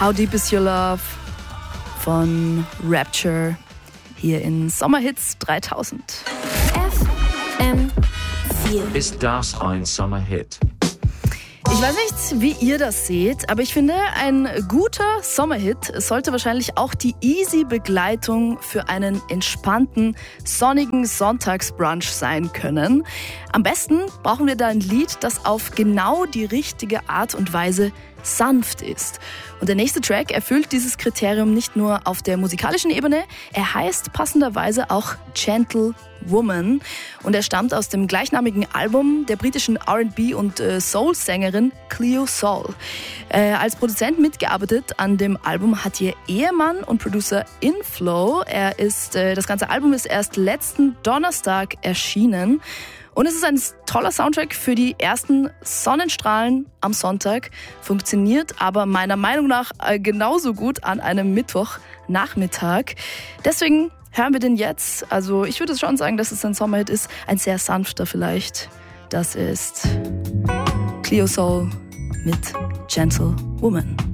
How Deep Is Your Love von Rapture hier in Sommerhits 3000. FM4 ist das ein Sommerhit? Ich weiß nicht, wie ihr das seht, aber ich finde, ein guter Sommerhit sollte wahrscheinlich auch die easy Begleitung für einen entspannten, sonnigen Sonntagsbrunch sein können. Am besten brauchen wir da ein Lied, das auf genau die richtige Art und Weise sanft ist. Und der nächste Track erfüllt dieses Kriterium nicht nur auf der musikalischen Ebene, er heißt passenderweise auch Gentle Woman und er stammt aus dem gleichnamigen Album der britischen R&B- und Soul-Sängerin Cleo Sol. Als Produzent mitgearbeitet an dem Album hat ihr Ehemann und Producer Inflow. Das ganze Album ist erst letzten Donnerstag erschienen. Und es ist ein toller Soundtrack für die ersten Sonnenstrahlen am Sonntag, funktioniert aber meiner Meinung nach genauso gut an einem Mittwochnachmittag. Deswegen hören wir den jetzt. Also ich würde schon sagen, dass es ein Sommerhit ist, ein sehr sanfter vielleicht. Das ist Cleo Sol mit Gentle Woman.